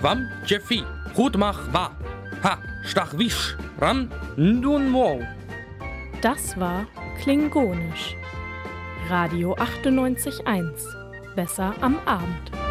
Wam Jeffi, Hutmach wa, ha, stach wisch, ran, ndun mo. Das war Klingonisch. Radio 98.1. Besser am Abend.